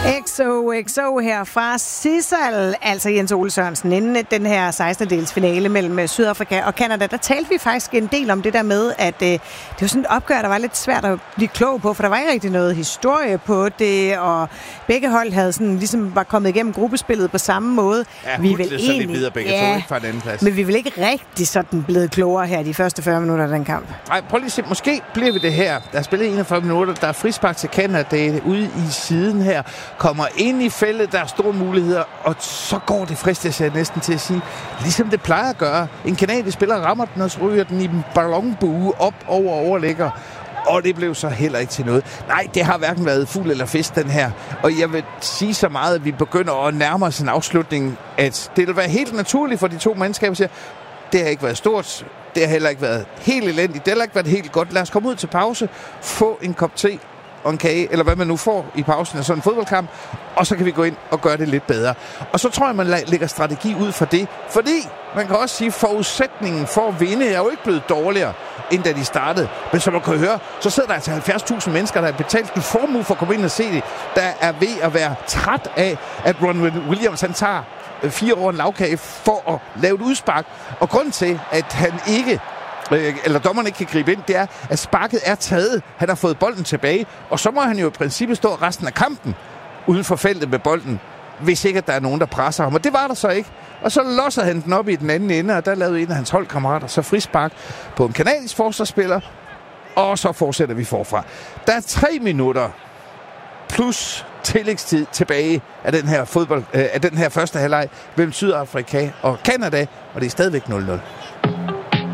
XOXO her fra Sissel, altså Jens Ole Sørensen, inden den her 16-dels finale mellem Sydafrika og Canada, der talte vi faktisk en del om det der med, at det var sådan et opgør, der var lidt svært at blive klog på, for der var ikke rigtig noget historie på det, og begge hold havde sådan, ligesom var kommet igennem gruppespillet på samme måde. Ja, vi vil egentlig lidt videre begge to, ikke fra den anden plads. Men vi vil ikke rigtig sådan blevet klogere her de første 40 minutter af den kamp. Nej, prøv lige at se, måske bliver vi det her. Der er spillet 41 minutter, der er frispark til Canada ude i siden her, kommer ind i feltet, der er store muligheder, og så går det fristes jeg næsten til at sige, ligesom det plejer at gøre. En kanadisk spiller rammer den, og så ryger den i en ballonbue op over overlægger. Og det blev så heller ikke til noget. Nej, det har hverken været fugl eller fisk, den her. Og jeg vil sige så meget, at vi begynder at nærme os en afslutning, at det vil være helt naturligt for de to mandskaber, siger, det har ikke været stort, det har heller ikke været helt elendigt, det har heller ikke været helt godt. Lad os komme ud til pause, få en kop te og en kage, eller hvad man nu får i pausen af sådan en fodboldkamp, og så kan vi gå ind og gøre det lidt bedre. Og så tror jeg, man lægger strategi ud for det, fordi man kan også sige, at forudsætningen for at vinde er jo ikke blevet dårligere, end da de startede. Men som man kan høre, så sidder der altså 70.000 mennesker, der har betalt en formue for at komme ind og se det, der er ved at være træt af, at Ron Williams han tager 4 år en lavkage for at lave et udspark. Og grunden til, at han ikke eller dommeren ikke kan gribe ind, det er, at sparket er taget. Han har fået bolden tilbage, og så må han jo i princippet stå resten af kampen uden for feltet med bolden, hvis ikke at der er nogen, der presser ham. Og det var der så ikke. Og så losser han den op i den anden ende, og der lavede en af hans holdkammerater så frispark på en kanadisk forsvarsspiller, og så fortsætter vi forfra. Der er 3 minutter plus tillægstid tilbage af den her af den her første halvleg mellem Sydafrika og Canada, og det er stadigvæk 0-0.